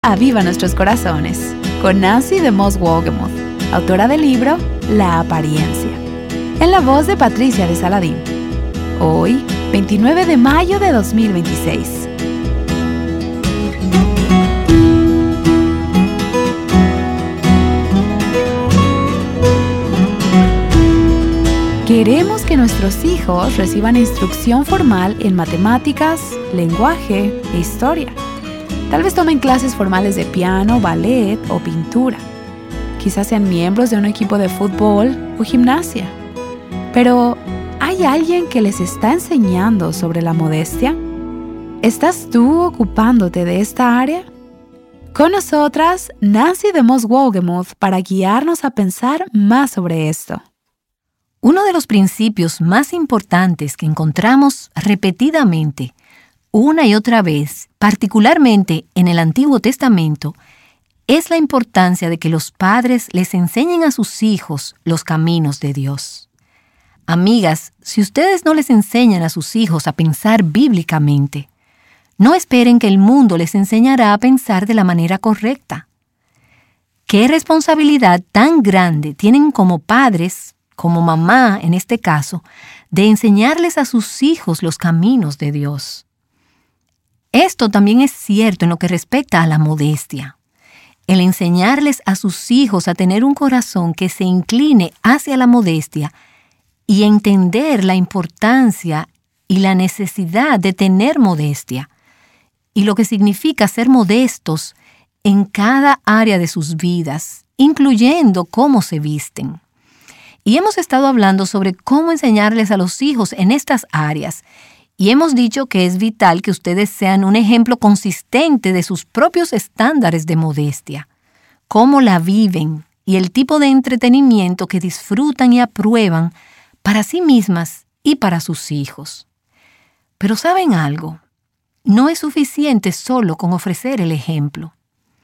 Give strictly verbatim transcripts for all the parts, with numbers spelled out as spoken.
Aviva Nuestros Corazones, con Nancy DeMoss Wolgemuth, autora del libro La Apariencia, en la voz de Patricia de Saladín. Hoy, veintinueve de mayo de dos mil veintiséis. Queremos que nuestros hijos reciban instrucción formal en matemáticas, lenguaje e historia. Tal vez tomen clases formales de piano, ballet o pintura. Quizás sean miembros de un equipo de fútbol o gimnasia. Pero, ¿hay alguien que les está enseñando sobre la modestia? ¿Estás tú ocupándote de esta área? Con nosotras, Nancy DeMoss Wolgemuth, para guiarnos a pensar más sobre esto. Uno de los principios más importantes que encontramos repetidamente, una y otra vez, particularmente en el Antiguo Testamento, es la importancia de que los padres les enseñen a sus hijos los caminos de Dios. Amigas, si ustedes no les enseñan a sus hijos a pensar bíblicamente, no esperen que el mundo les enseñará a pensar de la manera correcta. ¿Qué responsabilidad tan grande tienen como padres, como mamá en este caso, de enseñarles a sus hijos los caminos de Dios? Esto también es cierto en lo que respecta a la modestia. El enseñarles a sus hijos a tener un corazón que se incline hacia la modestia y entender la importancia y la necesidad de tener modestia y lo que significa ser modestos en cada área de sus vidas, incluyendo cómo se visten. Y hemos estado hablando sobre cómo enseñarles a los hijos en estas áreas. Y hemos dicho que es vital que ustedes sean un ejemplo consistente de sus propios estándares de modestia, cómo la viven y el tipo de entretenimiento que disfrutan y aprueban para sí mismas y para sus hijos. Pero ¿saben algo? No es suficiente solo con ofrecer el ejemplo.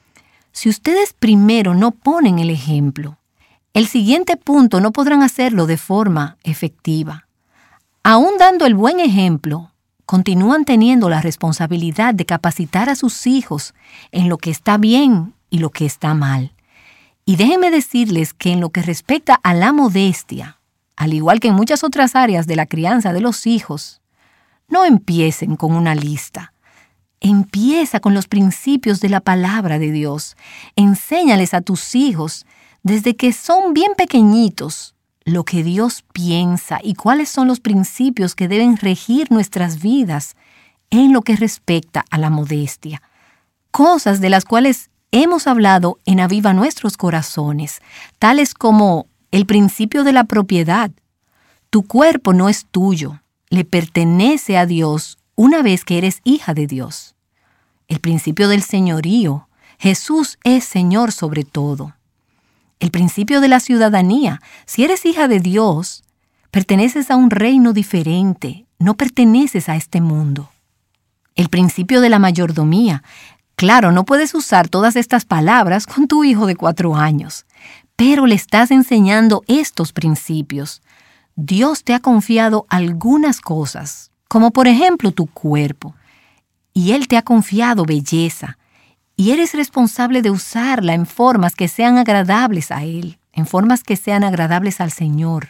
Si ustedes primero no ponen el ejemplo, el siguiente punto no podrán hacerlo de forma efectiva. Aún dando el buen ejemplo, continúan teniendo la responsabilidad de capacitar a sus hijos en lo que está bien y lo que está mal. Y déjenme decirles que en lo que respecta a la modestia, al igual que en muchas otras áreas de la crianza de los hijos, no empiecen con una lista. Empieza con los principios de la palabra de Dios. Enséñales a tus hijos desde que son bien pequeñitos lo que Dios piensa y cuáles son los principios que deben regir nuestras vidas en lo que respecta a la modestia. Cosas de las cuales hemos hablado en Aviva Nuestros Corazones, tales como el principio de la propiedad. Tu cuerpo no es tuyo, le pertenece a Dios una vez que eres hija de Dios. El principio del señorío. Jesús es Señor sobre todo. El principio de la ciudadanía. Si eres hija de Dios, perteneces a un reino diferente, no perteneces a este mundo. El principio de la mayordomía. Claro, no puedes usar todas estas palabras con tu hijo de cuatro años, pero le estás enseñando estos principios. Dios te ha confiado algunas cosas, como por ejemplo tu cuerpo, y Él te ha confiado belleza, y eres responsable de usarla en formas que sean agradables a Él, en formas que sean agradables al Señor.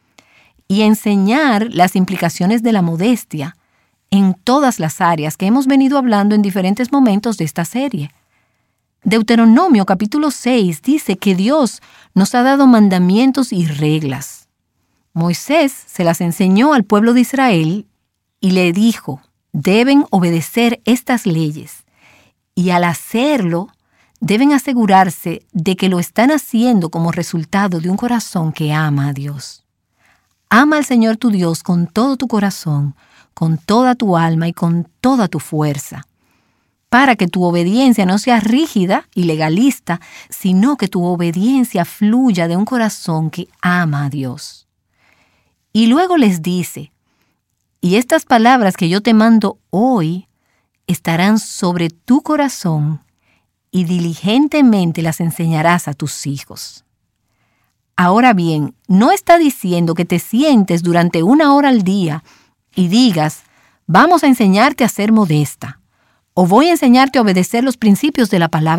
Y enseñar las implicaciones de la modestia en todas las áreas que hemos venido hablando en diferentes momentos de esta serie. Deuteronomio capítulo seis dice que Dios nos ha dado mandamientos y reglas. Moisés se las enseñó al pueblo de Israel y le dijo, deben obedecer estas leyes. Y al hacerlo, deben asegurarse de que lo están haciendo como resultado de un corazón que ama a Dios. Ama al Señor tu Dios con todo tu corazón, con toda tu alma y con toda tu fuerza, para que tu obediencia no sea rígida y legalista, sino que tu obediencia fluya de un corazón que ama a Dios. Y luego les dice, y estas palabras que yo te mando hoy estarán sobre tu corazón y diligentemente las enseñarás a tus hijos. Ahora bien, no está diciendo que te sientes durante una hora al día y digas, vamos a enseñarte a ser modesta, o voy a enseñarte a obedecer los principios de la palabra